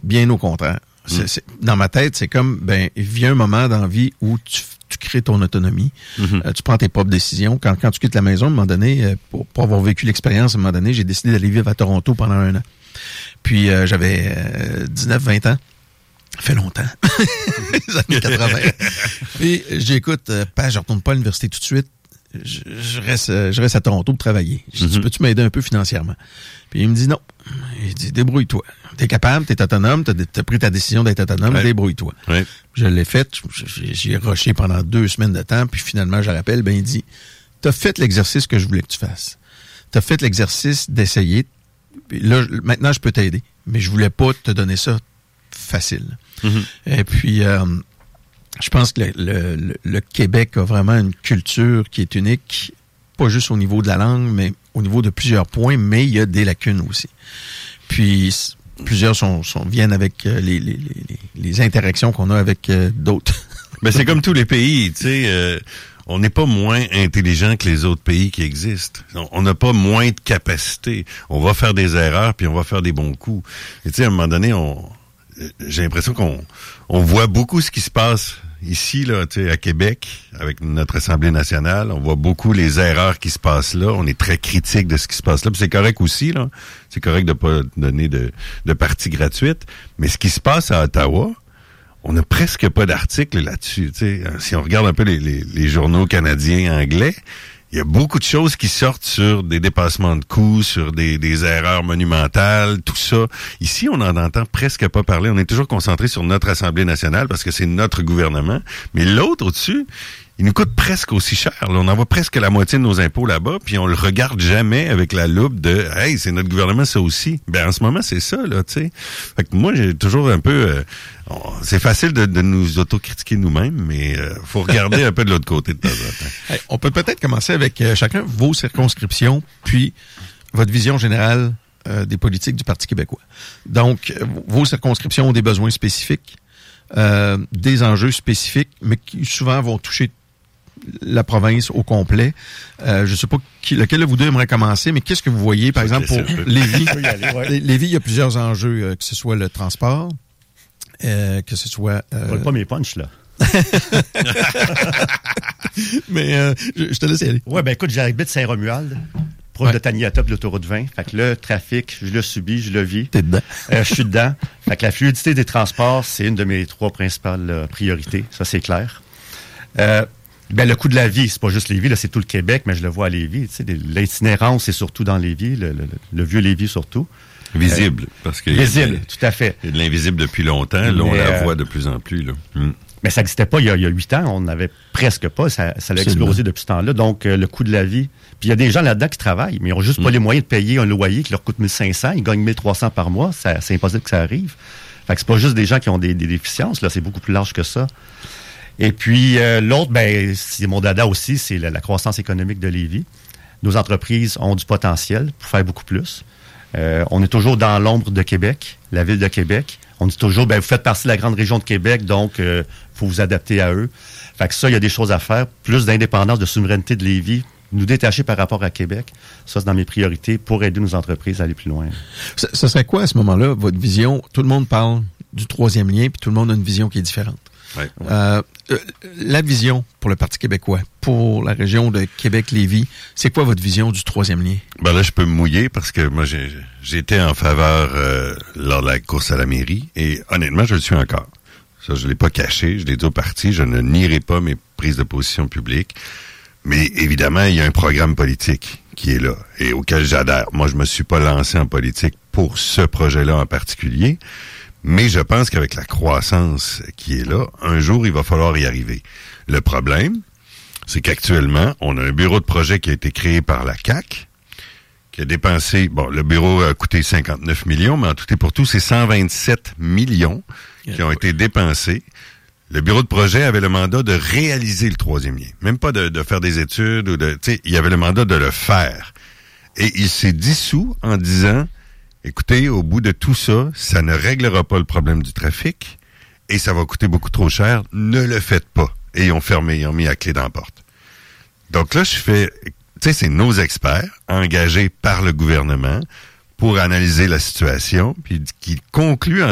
Bien au contraire. Dans ma tête, c'est comme, il vient un moment dans la vie où tu crées ton autonomie. Tu prends tes propres décisions. Quand tu quittes la maison, à un moment donné, pour avoir vécu l'expérience, à un moment donné, j'ai décidé d'aller vivre à Toronto pendant 1 an. Puis, j'avais 19-20 ans. Ça fait longtemps. Les années 80. Puis, j'écoute, je retourne pas à l'université tout de suite. Je reste à Toronto pour travailler. Je dis, peux-tu m'aider un peu financièrement? Puis il me dit non. Il dit, débrouille-toi. T'es capable, t'es autonome, t'as pris ta décision d'être autonome, débrouille-toi. Ouais. Je l'ai fait, j'ai rushé pendant 2 semaines de temps, puis finalement, je rappelle, il dit, t'as fait l'exercice que je voulais que tu fasses. T'as fait l'exercice d'essayer. Là, maintenant, je peux t'aider. Mais je voulais pas te donner ça facile. Et puis, je pense que le Québec a vraiment une culture qui est unique, pas juste au niveau de la langue, mais au niveau de plusieurs points, mais il y a des lacunes aussi. Puis, plusieurs viennent avec les interactions qu'on a avec d'autres. Ben, c'est comme tous les pays, tu sais, on n'est pas moins intelligent que les autres pays qui existent. On n'a pas moins de capacité. On va faire des erreurs, puis on va faire des bons coups. Et tu sais, à un moment donné, j'ai l'impression qu'on voit beaucoup ce qui se passe ici, là, tu sais, à Québec, avec notre Assemblée nationale. On voit beaucoup les erreurs qui se passent là. On est très critique de ce qui se passe là. Puis c'est correct aussi, là. C'est correct de pas donner de partie gratuite. Mais ce qui se passe à Ottawa, on n'a presque pas d'articles là-dessus. Tu sais, si on regarde un peu les journaux canadiens anglais, il y a beaucoup de choses qui sortent sur des dépassements de coûts, sur des erreurs monumentales, tout ça. Ici, on n'en entend presque pas parler. On est toujours concentré sur notre Assemblée nationale parce que c'est notre gouvernement. Mais l'autre au-dessus, il nous coûte presque aussi cher. Là, on envoie presque la moitié de nos impôts là-bas, puis on le regarde jamais avec la loupe de « Hey, c'est notre gouvernement, ça aussi ». Ben en ce moment, c'est ça, là, tu sais. Fait que moi, j'ai toujours un peu... c'est facile de nous autocritiquer nous-mêmes, mais faut regarder un peu de l'autre côté de temps en temps. Hey, on peut peut-être commencer avec chacun vos circonscriptions, puis votre vision générale des politiques du Parti québécois. Donc, vos circonscriptions ont des besoins spécifiques, des enjeux spécifiques, mais qui souvent vont toucher la province au complet. Je sais pas lequel de vous deux aimerait commencer, mais qu'est-ce que vous voyez, par exemple, pour Lévis? Lévis, il y a plusieurs enjeux, que ce soit le transport, que ce soit... Vole pas mes punchs, là. Mais je te laisse y aller. Ouais, ben écoute, j'habite de Saint-Romuald, proche de Taniata, puis l'autoroute 20. Fait que le trafic, je le subis, je le vis. T'es dedans. Je suis dedans. Fait que la fluidité des transports, c'est une de mes 3 principales priorités. Ça, c'est clair. Le coût de la vie, c'est pas juste Lévis, là, c'est tout le Québec, mais je le vois à Lévis. Tu sais, l'itinérance, c'est surtout dans Lévis, le vieux Lévis surtout. Visible, parce que... Visible, tout à fait. Il y a de l'invisible depuis longtemps, là, on la voit de plus en plus, là. Mais ça n'existait pas il y a 8 ans, on n'avait presque pas, ça a explosé depuis ce temps-là. Donc, le coût de la vie. Puis il y a des gens là-dedans qui travaillent, mais ils n'ont juste pas les moyens de payer un loyer qui leur coûte 1500, ils gagnent 1300 par mois, c'est impossible que ça arrive. Fait que c'est pas juste des gens qui ont des déficiences, là, c'est beaucoup plus large que ça. Et puis, l'autre, c'est mon dada aussi, c'est la croissance économique de Lévis. Nos entreprises ont du potentiel pour faire beaucoup plus. On est toujours dans l'ombre de Québec, la ville de Québec. On dit toujours, vous faites partie de la grande région de Québec, donc faut vous adapter à eux. Fait que ça, il y a des choses à faire. Plus d'indépendance, de souveraineté de Lévis, nous détacher par rapport à Québec. Ça, c'est dans mes priorités pour aider nos entreprises à aller plus loin. Ça serait quoi, à ce moment-là, votre vision? Tout le monde parle du 3e lien, puis tout le monde a une vision qui est différente. Ouais. La vision pour le Parti québécois, pour la région de Québec-Lévis, c'est quoi votre vision du 3e lien? Ben là, je peux me mouiller parce que moi, j'étais en faveur lors de la course à la mairie et honnêtement, je le suis encore. Ça, je l'ai pas caché, je l'ai dit au parti, je ne nierai pas mes prises de position publiques. Mais évidemment, il y a un programme politique qui est là et auquel j'adhère. Moi, je me suis pas lancé en politique pour ce projet-là en particulier. Mais je pense qu'avec la croissance qui est là, un jour, il va falloir y arriver. Le problème, c'est qu'actuellement, on a un bureau de projet qui a été créé par la CAQ, qui a dépensé, le bureau a coûté 59 millions, mais en tout et pour tout, c'est 127 millions qui ont été dépensés. Le bureau de projet avait le mandat de réaliser le 3e lien. Même pas de faire des études ou il avait le mandat de le faire. Et il s'est dissous en disant... Écoutez, au bout de tout ça, ça ne réglera pas le problème du trafic et ça va coûter beaucoup trop cher. Ne le faites pas. Et ils ont fermé, ils ont mis la clé dans la porte. Donc là, c'est nos experts engagés par le gouvernement pour analyser la situation puis qui concluent en